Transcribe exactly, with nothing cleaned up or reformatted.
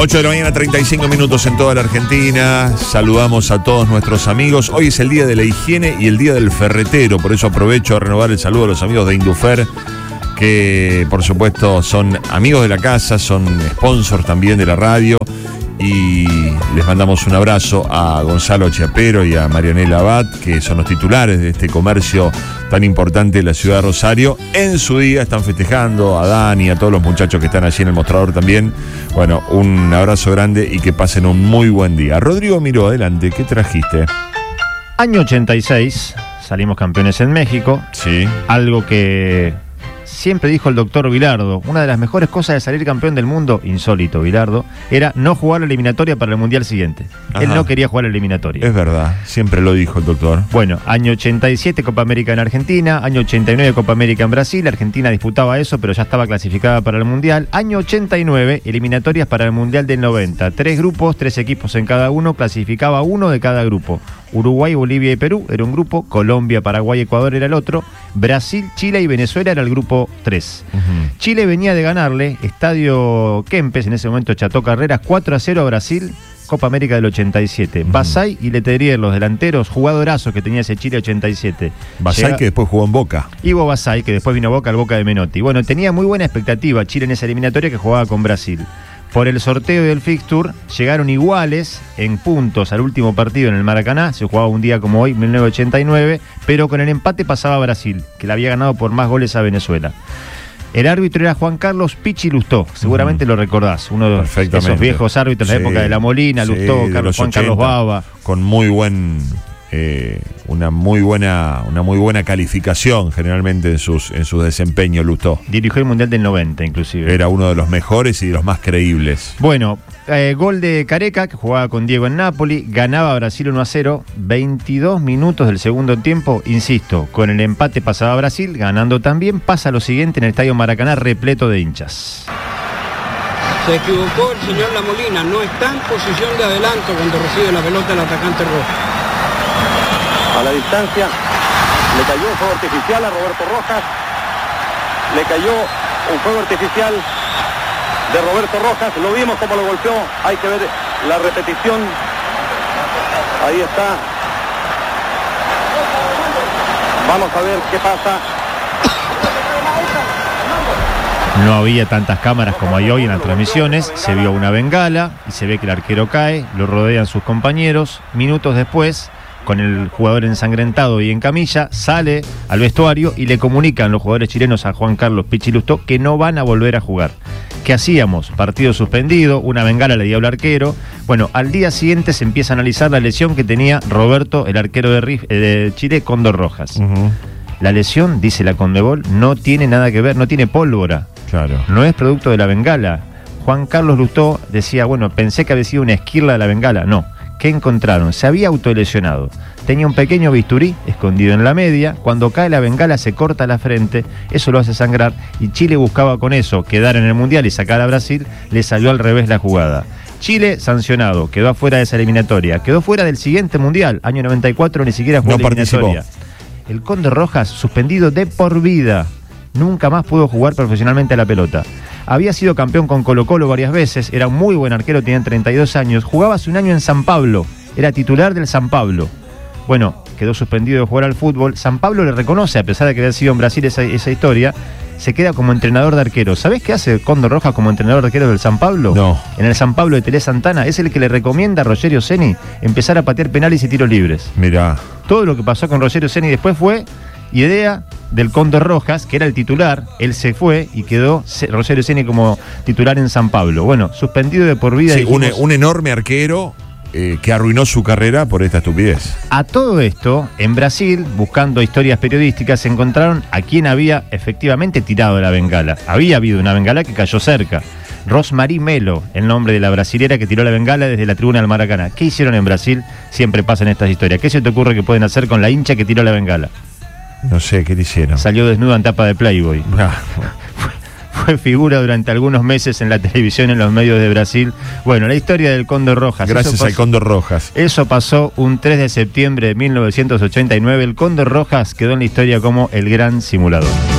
ocho de la mañana, treinta y cinco minutos en toda la Argentina. Saludamos a todos nuestros amigos. Hoy es el día de la higiene y el día del ferretero. Por eso aprovecho a renovar el saludo a los amigos de Indufer, que por supuesto son amigos de la casa, son sponsors también de la radio. Y les mandamos un abrazo a Gonzalo Chiapero y a Marianela Abad, que son los titulares de este comercio tan importante de la ciudad de Rosario. En su día están festejando a Dani, a todos los muchachos que están allí en el mostrador también. Bueno, un abrazo grande y que pasen un muy buen día. Rodrigo Miró, adelante, ¿qué trajiste? Año ochenta y seis, salimos campeones en México. Sí. Algo que siempre dijo el doctor Bilardo, una de las mejores cosas de salir campeón del mundo, insólito Bilardo, era no jugar la eliminatoria para el mundial siguiente. Ajá. Él no quería jugar la eliminatoria. Es verdad, siempre lo dijo el doctor. Bueno, año ochenta y siete Copa América en Argentina, año ochenta y nueve Copa América en Brasil, Argentina disputaba eso, pero ya estaba clasificada para el mundial. Año ochenta y nueve, eliminatorias para el mundial del noventa, tres grupos, tres equipos en cada uno, clasificaba uno de cada grupo. Uruguay, Bolivia y Perú era un grupo, Colombia, Paraguay, Ecuador era el otro, Brasil, Chile y Venezuela era el grupo tres. Uh-huh. Chile venía de ganarle, Estadio Kempes, en ese momento Chato Carreras, cuatro a cero a Brasil, Copa América del ochenta y siete. Uh-huh. Basay y Letelier, los delanteros, jugadorazos que tenía ese Chile ochenta y siete. Basay Llega... que después jugó en Boca. Ivo Basay, que después vino a Boca, al Boca de Menotti. Bueno, tenía muy buena expectativa Chile en esa eliminatoria que jugaba con Brasil. Por el sorteo del fixture llegaron iguales en puntos al último partido en el Maracaná, se jugaba un día como hoy, mil novecientos ochenta y nueve, pero con el empate pasaba Brasil, que le había ganado por más goles a Venezuela. El árbitro era Juan Carlos Pichi Lustó, seguramente uh-huh. lo recordás, uno de esos viejos árbitros de sí, la época de La Molina, sí, Lustó, Carlos, Juan ochenta, Carlos Bava. Con muy buen... Eh, una muy buena una muy buena calificación generalmente en sus en sus desempeños. Lustó dirigió el Mundial del noventa inclusive, era uno de los mejores y de los más creíbles. Bueno, eh, gol de Careca, que jugaba con Diego en Napoli, ganaba Brasil uno a cero, veintidós minutos del segundo tiempo, insisto, con el empate pasaba Brasil, ganando también. Pasa lo siguiente en el Estadio Maracaná, repleto de hinchas. Se equivocó el señor La Molina, no está en posición de adelanto cuando recibe la pelota el atacante rojo. A la distancia le cayó un fuego artificial a Roberto Rojas, le cayó un fuego artificial de Roberto Rojas, lo vimos como lo golpeó, hay que ver la repetición, ahí está, vamos a ver qué pasa. No había tantas cámaras como hay hoy en las transmisiones, se vio una bengala y se ve que el arquero cae, lo rodean sus compañeros. Minutos después, con el jugador ensangrentado y en camilla, sale al vestuario y le comunican los jugadores chilenos a Juan Carlos Pichi Lustó que no van a volver a jugar. ¿Qué hacíamos? Partido suspendido, una bengala le dio al arquero. Bueno, al día siguiente se empieza a analizar la lesión que tenía Roberto, el arquero de, Rif, eh, de Chile, Cóndor Rojas. Uh-huh. La lesión, dice la Conmebol, no tiene nada que ver, no tiene pólvora. Claro. No es producto de la bengala. Juan Carlos Lustó decía, bueno, pensé que había sido una esquirla de la bengala. No. ¿Qué encontraron? Se había autolesionado. Tenía un pequeño bisturí escondido en la media. Cuando cae la bengala se corta la frente. Eso lo hace sangrar. Y Chile buscaba con eso quedar en el Mundial y sacar a Brasil. Le salió al revés la jugada. Chile sancionado. Quedó afuera de esa eliminatoria. Quedó fuera del siguiente Mundial. Año noventa y cuatro ni siquiera jugó no la eliminatoria. Participó. El Cóndor Rojas suspendido de por vida. Nunca más pudo jugar profesionalmente a la pelota. Había sido campeón con Colo-Colo varias veces, era un muy buen arquero, tenía treinta y dos años, jugaba hace un año en San Pablo, era titular del San Pablo. Bueno, quedó suspendido de jugar al fútbol. San Pablo le reconoce, a pesar de que había sido en Brasil esa, esa historia, se queda como entrenador de arqueros. ¿Sabés qué hace Cóndor Rojas como entrenador de arqueros del San Pablo? No. En el San Pablo de Tele Santana, es el que le recomienda a Rogerio Ceni empezar a patear penales y tiros libres. Mirá. Todo lo que pasó con Rogerio Ceni después fue idea del Cóndor Rojas, que era el titular. Él se fue y quedó Rogerio Ceni como titular en San Pablo. Bueno, suspendido de por vida. Sí, dijimos, un, un enorme arquero eh, que arruinó su carrera por esta estupidez. A todo esto, en Brasil, buscando historias periodísticas, encontraron a quien había efectivamente tirado la bengala. Había habido una bengala que cayó cerca. Rosmarie Melo, el nombre de la brasilera que tiró la bengala desde la tribuna del Maracaná. ¿Qué hicieron en Brasil? Siempre pasan estas historias. ¿Qué se te ocurre que pueden hacer con la hincha que tiró la bengala? No sé, ¿qué le hicieron? Salió desnuda en tapa de Playboy. Ah. Fue, fue figura durante algunos meses en la televisión, en los medios de Brasil. Bueno, la historia del Cóndor Rojas. Gracias pasó, al Cóndor Rojas. Eso pasó un tres de septiembre de mil novecientos ochenta y nueve. El Cóndor Rojas quedó en la historia como el gran simulador.